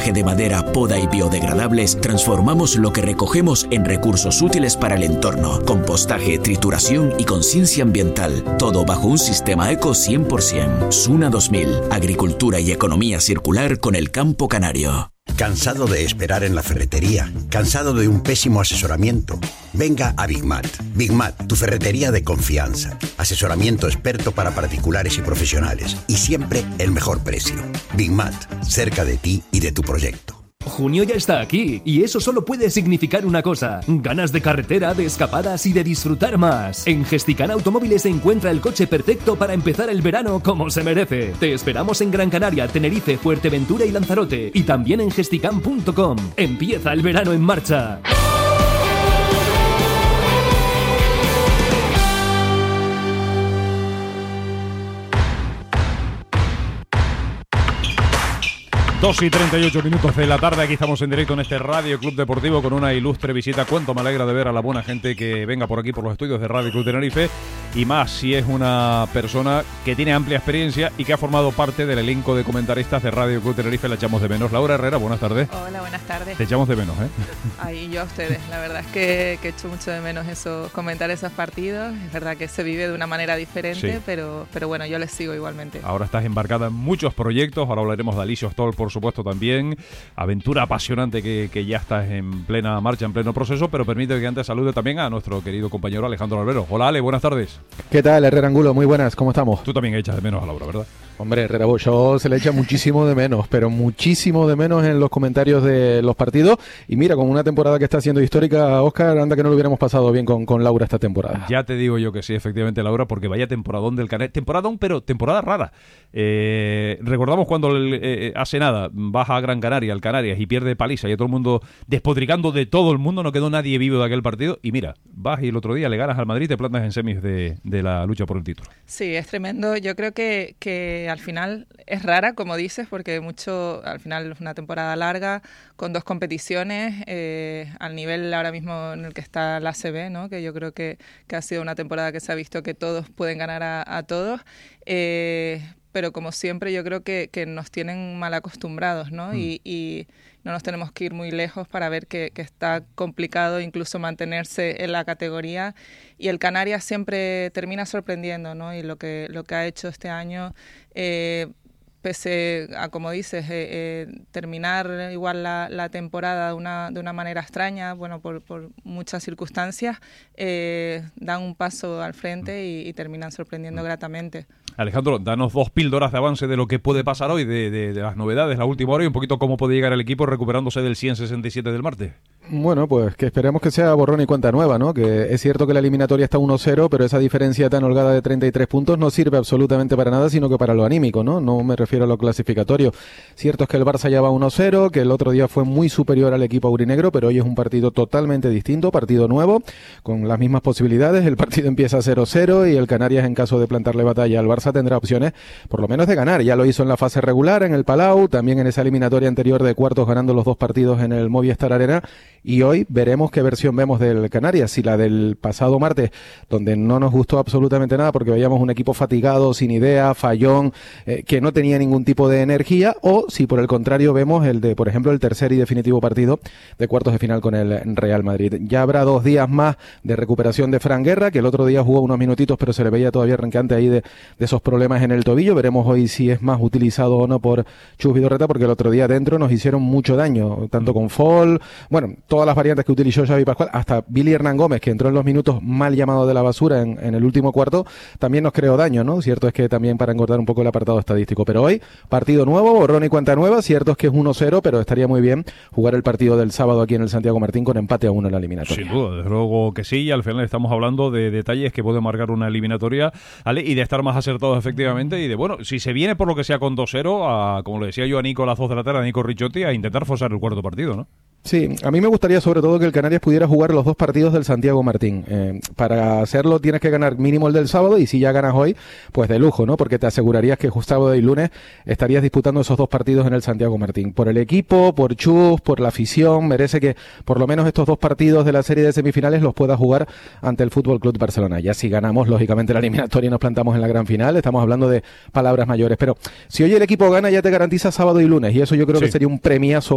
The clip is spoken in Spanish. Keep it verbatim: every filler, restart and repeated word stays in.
reciclaje de madera, poda y biodegradables, transformamos lo que recogemos en recursos útiles para el entorno. Compostaje, trituración y conciencia ambiental. Todo bajo un sistema eco cien por ciento. Suna dos mil. Agricultura y economía circular con el campo canario. ¿Cansado de esperar en la ferretería? ¿Cansado de un pésimo asesoramiento? Venga a Bigmat. Bigmat, tu ferretería de confianza. Asesoramiento experto para particulares y profesionales. Y siempre el mejor precio. Bigmat, cerca de ti y de tu proyecto. Junio ya está aquí y eso solo puede significar una cosa: ganas de carretera, de escapadas y de disfrutar más. En Gesticana Automóviles se encuentra el coche perfecto para empezar el verano como se merece. Te esperamos en Gran Canaria, Tenerife, Fuerteventura y Lanzarote, y también en gesticam punto com. Empieza el verano en marcha. dos y treinta y ocho minutos de la tarde, aquí estamos en directo en este Radio Club Deportivo con una ilustre visita. Cuánto me alegra de ver a la buena gente que venga por aquí, por los estudios de Radio Club Tenerife, y más si es una persona que tiene amplia experiencia y que ha formado parte del elenco de comentaristas de Radio Club Tenerife. La echamos de menos. Laura Herrera, buenas tardes. Hola, buenas tardes. Te echamos de menos, ¿eh? Ay, yo a ustedes. La verdad es que, que echo mucho de menos eso, comentar esos partidos. Es verdad que se vive de una manera diferente, sí. pero, pero bueno, yo les sigo igualmente. Ahora estás embarcada en muchos proyectos. Ahora hablaremos de Alicia Stoll, por supuesto, también. Aventura apasionante que, que ya estás en plena marcha, en pleno proceso, pero permite que antes salude también a nuestro querido compañero Alejandro Albero. Hola, Ale, buenas tardes. ¿Qué tal, Herrera Angulo? Muy buenas, ¿cómo estamos? Tú también echas de menos a Laura, ¿verdad? Hombre, Herrera, yo se le echa muchísimo de menos, pero muchísimo de menos en los comentarios de los partidos. Y mira, con una temporada que está siendo histórica, Óscar, anda que no lo hubiéramos pasado bien con, con Laura esta temporada. Ya te digo yo que sí, efectivamente, Laura, porque vaya temporadón del Canarias. Temporadón, pero temporada rara. Eh, recordamos cuando eh, hace nada baja a Gran Canaria, al Canarias, y pierde paliza, y a todo el mundo despotricando de todo el mundo, no quedó nadie vivo de aquel partido. Y mira, vas y el otro día le ganas al Madrid y te plantas en semis de, de la lucha por el título. Sí, es tremendo. Yo creo que, que al final es rara, como dices, porque mucho, al final es una temporada larga, con dos competiciones, eh, al nivel ahora mismo en el que está la A C B, ¿no? Que yo creo que, que ha sido una temporada que se ha visto que todos pueden ganar a, a todos, eh, pero como siempre yo creo que, que nos tienen mal acostumbrados, ¿no? Mm. Y, y no nos tenemos que ir muy lejos para ver que, que está complicado incluso mantenerse en la categoría, y el Canarias siempre termina sorprendiendo, ¿no? Y lo que, lo que ha hecho este año, eh, pese a, como dices, eh, eh, terminar igual la, la temporada de una, de una manera extraña, bueno, por, por muchas circunstancias, eh, dan un paso al frente y, y terminan sorprendiendo gratamente. Alejandro, danos dos píldoras de avance de lo que puede pasar hoy, de, de, de las novedades, la última hora, y un poquito cómo puede llegar el equipo recuperándose del ciento sesenta y siete del martes. Bueno, pues que esperemos que sea borrón y cuenta nueva, ¿no? Que es cierto que la eliminatoria está uno cero, pero esa diferencia tan holgada de treinta y tres puntos no sirve absolutamente para nada, sino que para lo anímico, ¿no? No me refiero a lo clasificatorio. Cierto es que el Barça ya va uno cero, que el otro día fue muy superior al equipo aurinegro, pero hoy es un partido totalmente distinto, partido nuevo, con las mismas posibilidades. El partido empieza cero cero y el Canarias, en caso de plantarle batalla al Barça, tendrá opciones por lo menos de ganar. Ya lo hizo en la fase regular, en el Palau, también en esa eliminatoria anterior de cuartos, ganando los dos partidos en el Movistar Arena, y hoy veremos qué versión vemos del Canarias, si la del pasado martes, donde no nos gustó absolutamente nada porque veíamos un equipo fatigado, sin idea, fallón, eh, que no tenía ningún tipo de energía, o si por el contrario vemos el de, por ejemplo, el tercer y definitivo partido de cuartos de final con el Real Madrid. Ya habrá dos días más de recuperación de Fran Guerra, que el otro día jugó unos minutitos, pero se le veía todavía arrancante ahí de, de esos problemas en el tobillo. Veremos hoy si es más utilizado o no por Chus Vidorreta, porque el otro día dentro nos hicieron mucho daño, tanto con Fall, bueno, todas las variantes que utilizó Xavi Pascual, hasta Billy Hernán Gómez, que entró en los minutos mal llamado de la basura en, en el último cuarto, también nos creó daño, ¿no? Cierto es que también para engordar un poco el apartado estadístico, pero hoy, partido nuevo, borrón y cuenta nueva. Cierto es que es uno cero, pero estaría muy bien jugar el partido del sábado aquí en el Santiago Martín con empate a uno en la eliminatoria. Sin duda, desde luego que sí, y al final estamos hablando de detalles que pueden marcar una eliminatoria, ¿vale? Y de estar más acertados efectivamente, y de, bueno, si se viene por lo que sea con dos cero, a, como le decía yo a Nico a las dos de la tarde, a Nico Ricciotti, a intentar forzar el cuarto partido, ¿no? Sí, a mí me gustaría sobre todo que el Canarias pudiera jugar los dos partidos del Santiago Martín. Eh, para hacerlo tienes que ganar mínimo el del sábado, y si ya ganas hoy, pues de lujo, ¿no? Porque te asegurarías que justo sábado y lunes estarías disputando esos dos partidos en el Santiago Martín. Por el equipo, por Chus, por la afición, merece que por lo menos estos dos partidos de la serie de semifinales los pueda jugar ante el Fútbol Club Barcelona. Ya si ganamos, lógicamente, la eliminatoria y nos plantamos en la gran final, estamos hablando de palabras mayores. Pero si hoy el equipo gana, ya te garantiza sábado y lunes, y eso yo creo sí. que sería un premiazo